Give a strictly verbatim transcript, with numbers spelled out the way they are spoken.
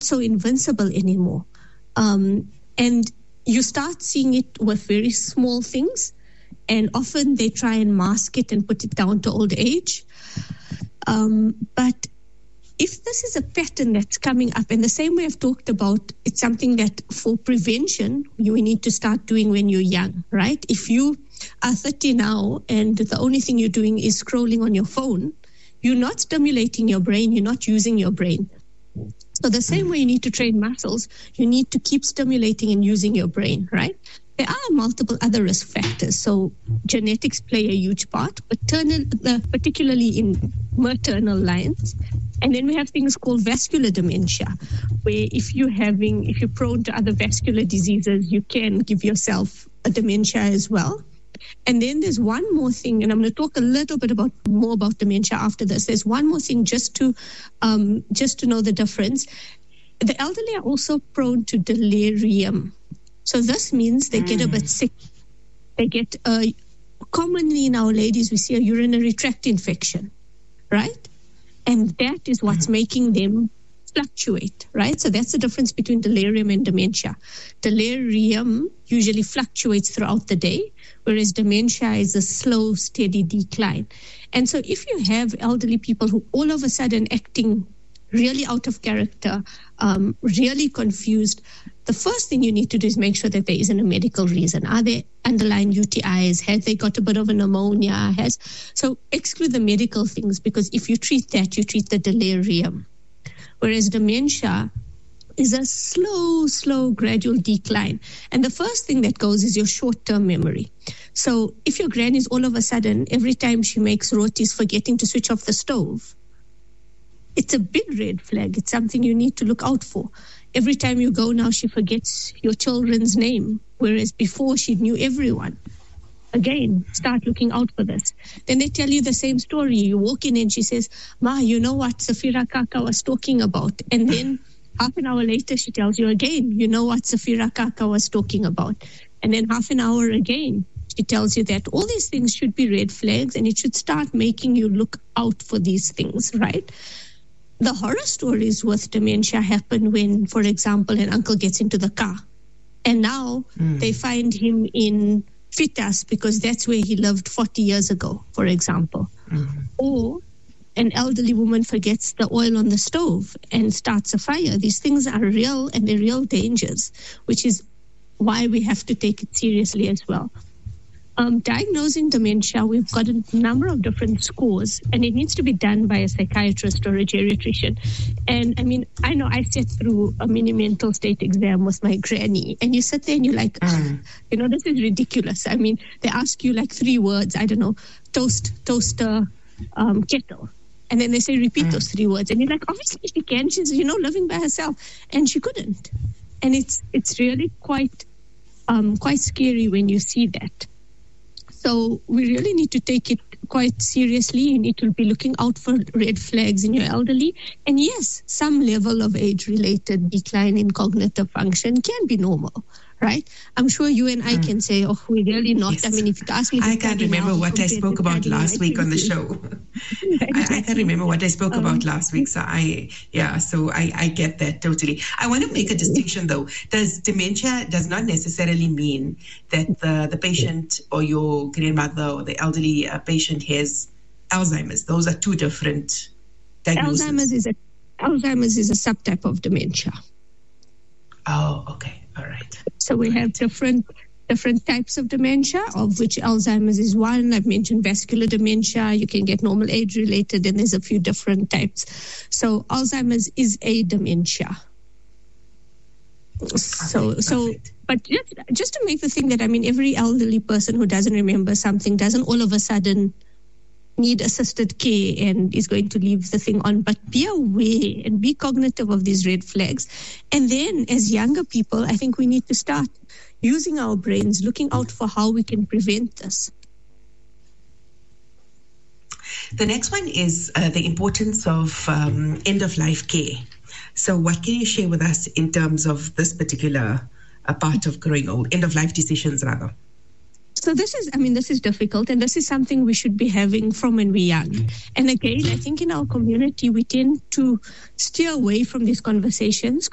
so invincible anymore. Um, and you start seeing it with very small things, and often they try and mask it and put it down to old age. Um, but if this is a pattern that's coming up, and the same way I've talked about, it's something that for prevention, you need to start doing when you're young, right? If you are thirty now and the only thing you're doing is scrolling on your phone, you're not stimulating your brain, you're not using your brain. So the same way you need to train muscles, you need to keep stimulating and using your brain, right? There are multiple other risk factors. So genetics play a huge part, paternal, uh, particularly in maternal lines. And then we have things called vascular dementia, where if you're having, if you're prone to other vascular diseases, you can give yourself a dementia as well. And then there's one more thing, and I'm going to talk a little bit about more about dementia after this. There's one more thing just to um, just to know the difference. The elderly are also prone to delirium. So this means they mm. get a bit sick. They get, uh, commonly in our ladies, we see a urinary tract infection, right? And that is what's mm. making them fluctuate, right? So that's the difference between delirium and dementia. Delirium usually fluctuates throughout the day, whereas dementia is a slow, steady decline. And so if you have elderly people who all of a sudden acting really out of character, um, really confused, the first thing you need to do is make sure that there isn't a medical reason. Are there underlying U T Is? Have they got a bit of a pneumonia? Has So exclude the medical things, because if you treat that, you treat the delirium. Whereas dementia is a slow, slow, gradual decline. And the first thing that goes is your short-term memory. So if your granny is all of a sudden, every time she makes rotis, forgetting to switch off the stove, it's a big red flag. It's something you need to look out for. Every time you go now, she forgets your children's name, whereas before she knew everyone. Again, start looking out for this. Then they tell you the same story. You walk in and she says, Ma, you know what Safira Kaka was talking about? And then half an hour later, she tells you again, you know what Safira Kaka was talking about? And then half an hour again, she tells you that all these things should be red flags, and it should start making you look out for these things, right? The horror stories with dementia happen when, for example, an uncle gets into the car and now mm. they find him in Fitas because that's where he lived forty years ago, for example. Mm-hmm. Or an elderly woman forgets the oil on the stove and starts a fire. These things are real, and they're real dangers, which is why we have to take it seriously as well. Um, diagnosing dementia, we've got a number of different scores, and it needs to be done by a psychiatrist or a geriatrician. And I mean, I know I sat through a mini mental state exam with my granny, and you sit there and you're like, mm. you know, this is ridiculous. I mean, they ask you like three words, I don't know, toast, toaster, um, kettle. And then they say, repeat mm. those three words. And you're like, obviously she can. She's, you know, living by herself. And she couldn't. And it's it's really quite um, quite scary when you see that. So we really need to take it quite seriously. You need to be looking out for red flags in your elderly. And yes, some level of age-related decline in cognitive function can be normal, right? I'm sure you and I mm. can say, oh, we're really not. Yes. I mean, if you ask me... I can't remember now, what I spoke about last week on the show. I, I can't remember what I spoke um, about last week. So I, yeah, so I, I get that totally. I want to make a distinction though. Does dementia does not necessarily mean that the, the patient or your grandmother or the elderly uh, patient has Alzheimer's. Those are two different diagnoses. Alzheimer's is a, Alzheimer's is a subtype of dementia. Oh, okay. All right. So we have different different types of dementia, of which Alzheimer's is one. I've mentioned vascular dementia. You can get normal age-related, and there's a few different types. So Alzheimer's is a dementia. So, okay, so, but just, just to make the thing that, I mean, every elderly person who doesn't remember something doesn't all of a sudden need assisted care and is going to leave the thing on. But be aware and be cognitive of these red flags. And then as younger people, I think we need to start using our brains, looking out for how we can prevent this. The next one is uh, the importance of um, end-of-life care. So what can you share with us in terms of this particular uh, part of growing old, end-of-life decisions rather? So this is, I mean, this is difficult, and this is something we should be having from when we're young. And again, I think in our community, we tend to steer away from these conversations